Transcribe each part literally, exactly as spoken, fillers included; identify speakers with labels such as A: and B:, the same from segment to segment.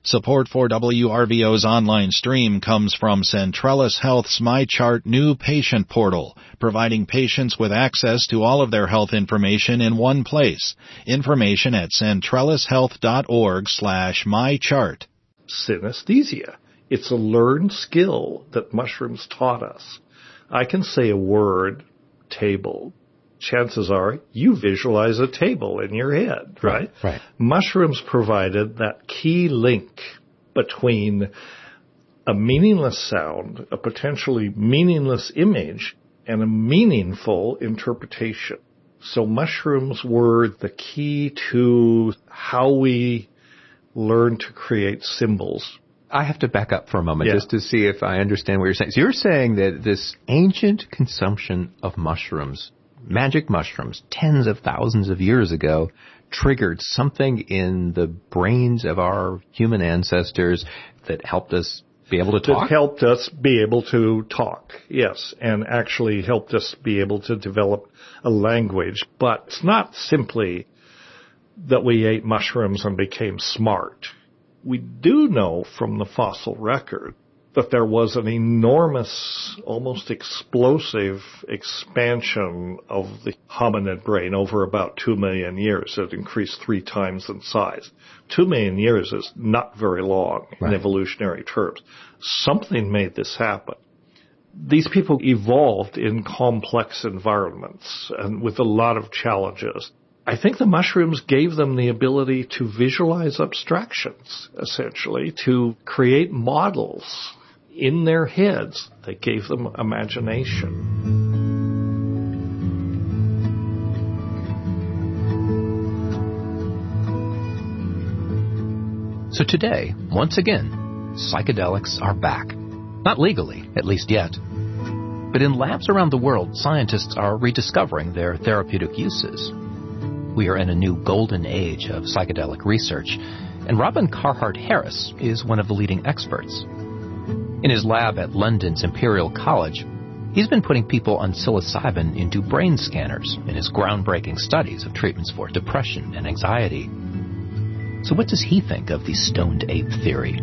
A: Support for W R V O's online stream comes from Centrellis Health's MyChart new patient portal, providing patients with access to all of their health information in one place. Information at centrellishealth.org slash mychart.
B: Synesthesia. It's a learned skill that mushrooms taught us. I can say a word, table. Chances are you visualize a table in your head, right?
C: Right. right.
B: Mushrooms provided that key link between a meaningless sound, a potentially meaningless image, and a meaningful interpretation. So mushrooms were the key to how we learn to create symbols.
C: I have to back up for a moment
B: yeah.
C: just to see if I understand what you're saying. So you're saying that this ancient consumption of mushrooms, magic mushrooms, tens of thousands of years ago, triggered something in the brains of our human ancestors that helped us be able to talk?
B: That helped us be able to talk, yes, and actually helped us be able to develop a language. But it's not simply that we ate mushrooms and became smart. We do know from the fossil record that there was an enormous, almost explosive expansion of the hominid brain over about two million years. It increased three times in size. Two million years is not very long in right. evolutionary terms. Something made this happen. These people evolved in complex environments and with a lot of challenges. I think the mushrooms gave them the ability to visualize abstractions, essentially, to create models in their heads that gave them imagination.
D: So today, once again, psychedelics are back. Not legally, at least yet. But in labs around the world, scientists are rediscovering their therapeutic uses. We are in a new golden age of psychedelic research, and Robin Carhart-Harris is one of the leading experts. In his lab at London's Imperial College, he's been putting people on psilocybin into brain scanners in his groundbreaking studies of treatments for depression and anxiety. So what does he think of the stoned ape theory?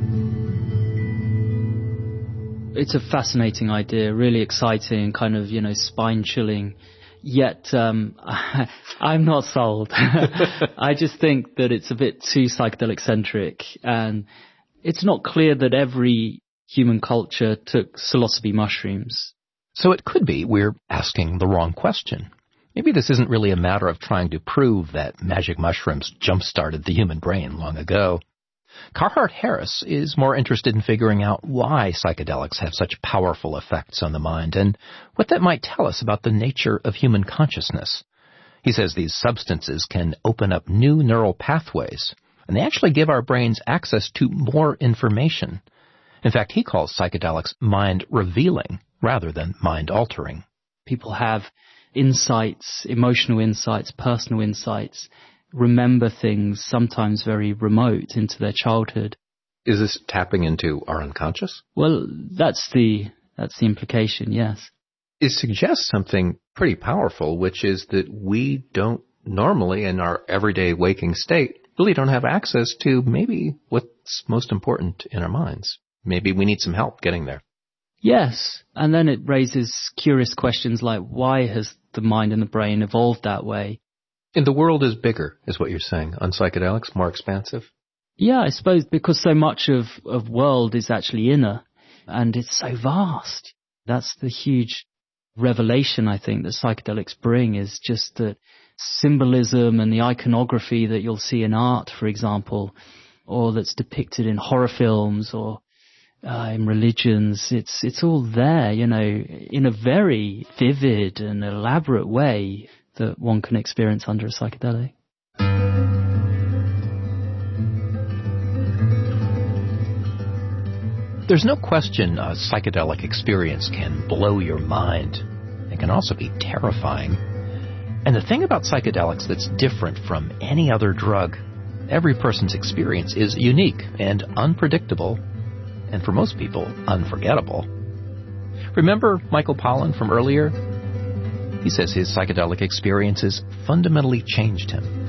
E: It's a fascinating idea, really exciting, kind of, you know, spine-chilling. Yet, um, I'm not sold. I just think that it's a bit too psychedelic-centric, and it's not clear that every human culture took psilocybe mushrooms.
D: So it could be we're asking the wrong question. Maybe this isn't really a matter of trying to prove that magic mushrooms jump-started the human brain long ago. Carhart-Harris is more interested in figuring out why psychedelics have such powerful effects on the mind and what that might tell us about the nature of human consciousness. He says these substances can open up new neural pathways, and they actually give our brains access to more information. In fact, he calls psychedelics mind-revealing rather than mind-altering.
E: People have insights, emotional insights, personal insights, remember things sometimes very remote into their childhood.
C: Is this tapping into our unconscious?
E: Well, that's the that's the implication, yes.
C: It suggests something pretty powerful, which is that we don't normally, in our everyday waking state, really don't have access to maybe what's most important in our minds. Maybe we need some help getting there.
E: Yes, and then it raises curious questions like, why has the mind and the brain evolved that way?
C: And the world is bigger, is what you're saying, on psychedelics, more expansive?
E: Yeah, I suppose because so much of, of world is actually inner, and it's so vast. That's the huge revelation, I think, that psychedelics bring, is just that symbolism and the iconography that you'll see in art, for example, or that's depicted in horror films or uh, in religions. It's, it's all there, you know, in a very vivid and elaborate way that one can experience under a psychedelic.
D: There's no question a psychedelic experience can blow your mind. It can also be terrifying. And the thing about psychedelics that's different from any other drug, every person's experience is unique and unpredictable, and for most people, unforgettable. Remember Michael Pollan from earlier? He says his psychedelic experiences fundamentally changed him.